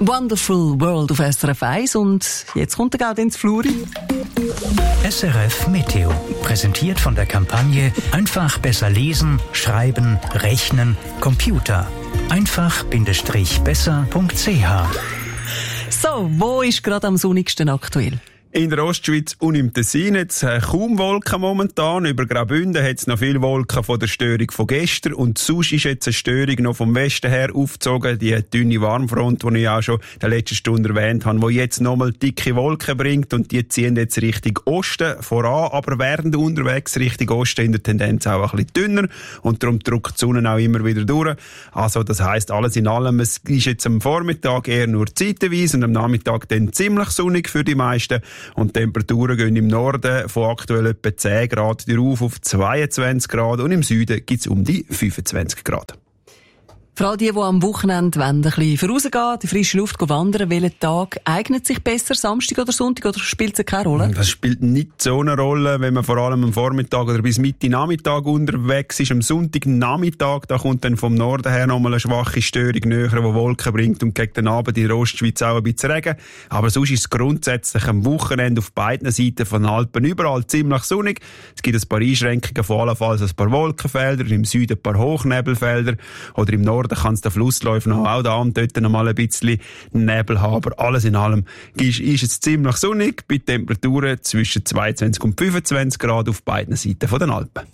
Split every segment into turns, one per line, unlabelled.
Wonderful World auf SRF 1 und jetzt kommt der Gaudenz ins Fluri.
SRF Meteo, präsentiert von der Kampagne Einfach besser lesen, schreiben, rechnen, Computer. einfach-besser.ch.
So, wo ist gerade am sonnigsten aktuell?
In der Ostschweiz und im Tessin jetzt kaum Wolken momentan. Über Graubünden hat es noch viele Wolken von der Störung von gestern. Und sonst ist jetzt eine Störung noch vom Westen her aufgezogen. Die dünne Warmfront, die ich auch schon in der letzten Stunde erwähnt habe, die jetzt nochmal dicke Wolken bringt. Und die ziehen jetzt Richtung Osten voran. Aber während unterwegs Richtung Osten in der Tendenz auch ein bisschen dünner. Und darum drückt die Sonne auch immer wieder durch. Also das heisst, alles in allem, es ist jetzt am Vormittag eher nur zeitweise und am Nachmittag dann ziemlich sonnig für die meisten. Und die Temperaturen gehen im Norden von aktuell etwa 10 Grad rauf auf 22 Grad und im Süden gibt es um die 25 Grad.
Für all die am Wochenende ein bisschen vorausgehen, die frische Luft wandern, welcher Tag eignet sich besser, Samstag oder Sonntag, oder spielt es keine Rolle?
Das spielt nicht so eine Rolle, wenn man vor allem am Vormittag oder bis Mitte Nachmittag unterwegs ist. Am Sonntagnachmittag, da kommt dann vom Norden her nochmal eine schwache Störung näher, die Wolken bringt und gegen den Abend in der Ostschweiz auch ein bisschen Regen. Aber sonst ist es grundsätzlich am Wochenende auf beiden Seiten von den Alpen überall ziemlich sonnig. Es gibt ein paar Einschränkungen, vor allem ein paar Wolkenfelder, im Süden ein paar Hochnebelfelder oder im Norden kann es der Flussläufer noch auch da und dort noch mal ein bisschen Nebel haben. Aber alles in allem ist es ziemlich sonnig bei Temperaturen zwischen 22 und 25 Grad auf beiden Seiten von den Alpen.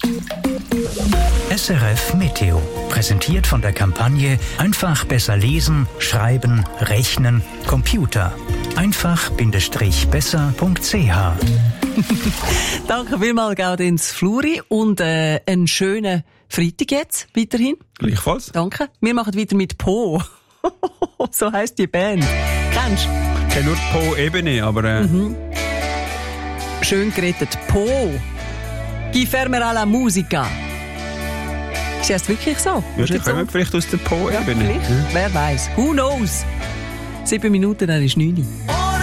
SRF Meteo, präsentiert von der Kampagne Einfach besser lesen, schreiben, rechnen, Computer. einfach-besser.ch.
Danke vielmals, Gaudenz Fluri, und einen schönen Freitag jetzt weiterhin.
Gleichfalls.
Danke. Wir machen weiter mit Po. So heisst die Band. Kennst du?
Ich kenne nur die Po-Ebene, aber...
Schön gerettet. Po. Chi fermerà la musica. Ist das wirklich so?
Ja, die kommen vielleicht aus der Po-Ebene.
Ja, vielleicht. Wer weiß. Who knows? 7 Minuten, dann ist 9 Uhr.